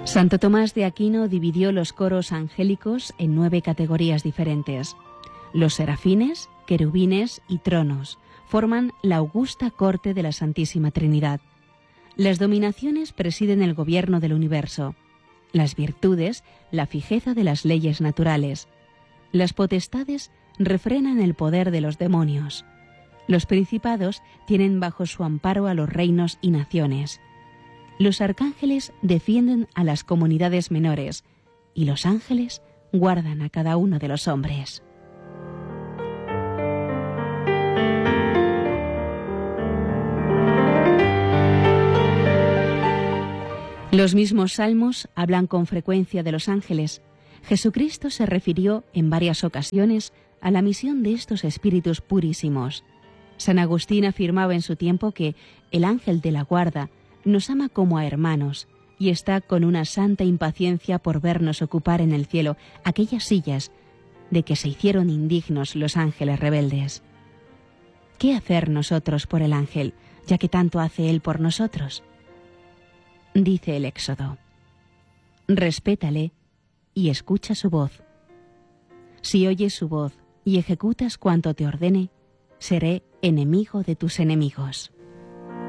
Santo Tomás de Aquino dividió los coros angélicos en 9 categorías diferentes. Los serafines, querubines y tronos forman la augusta corte de la Santísima Trinidad. Las dominaciones presiden el gobierno del universo. Las virtudes, la fijeza de las leyes naturales. Las potestades refrenan el poder de los demonios. Los principados tienen bajo su amparo a los reinos y naciones. Los arcángeles defienden a las comunidades menores y los ángeles guardan a cada uno de los hombres. Los mismos salmos hablan con frecuencia de los ángeles. Jesucristo se refirió en varias ocasiones a la misión de estos espíritus purísimos. San Agustín afirmaba en su tiempo que el ángel de la guarda nos ama como a hermanos y está con una santa impaciencia por vernos ocupar en el cielo aquellas sillas de que se hicieron indignos los ángeles rebeldes. ¿Qué hacer nosotros por el ángel, ya que tanto hace él por nosotros? Dice el Éxodo: respétale y escucha su voz. Si oyes su voz y ejecutas cuanto te ordene, seré enemigo de tus enemigos.